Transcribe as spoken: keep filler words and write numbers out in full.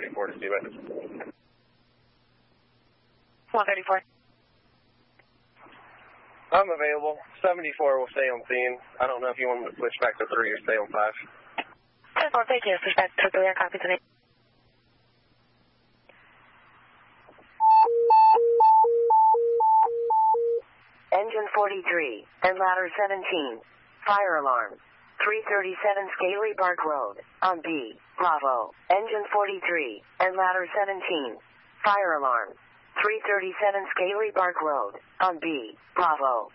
thirty-four to see it. one thirty-four. I'm available. seventy-four will stay on scene. I don't know if you want to switch back to three or stay on five. ten four, thank you. Switch back to three. I copy today. Engine forty-three and ladder seventeen. Fire alarm. three thirty-seven Scaly Bark Road, on B, Bravo. Engine forty-three and ladder seventeen. Fire alarm. three thirty-seven Scaly Bark Road, on B, Bravo.